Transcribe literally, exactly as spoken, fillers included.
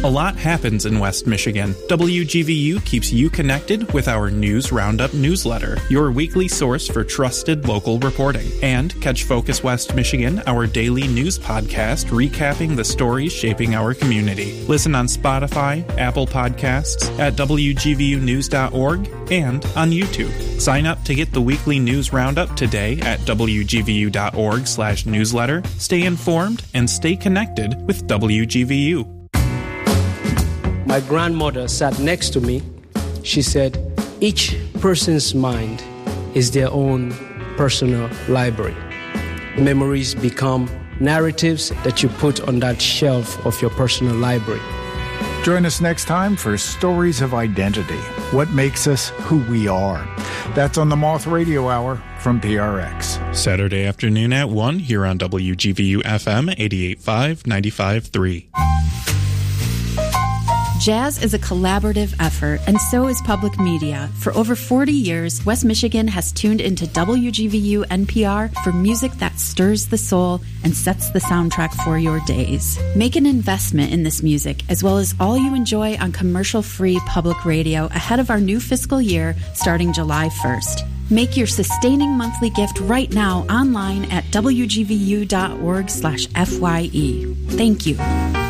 A lot happens in West Michigan. W G V U keeps you connected with our News Roundup newsletter, your weekly source for trusted local reporting. And catch Focus West Michigan, our daily news podcast recapping the stories shaping our community. Listen on Spotify, Apple Podcasts, at W G V U news dot org, and on YouTube. Sign up to get the weekly News Roundup today at W G V U dot org slash newsletter. Stay informed and stay connected with W G V U. My grandmother sat next to me. She said, each person's mind is their own personal library. Memories become narratives that you put on that shelf of your personal library. Join us next time for Stories of Identity, what makes us who we are. That's on the Moth Radio Hour from P R X. Saturday afternoon at one here on W G V U F M eighty-eight point five, ninety-five point three. Jazz is a collaborative effort, and so is public media. For over forty years, West Michigan has tuned into W G V U N P R for music that stirs the soul and sets the soundtrack for your days. Make an investment in this music, as well as all you enjoy on commercial-free public radio ahead of our new fiscal year starting July first. Make your sustaining monthly gift right now online at W G V U dot org slash F Y E. Thank you.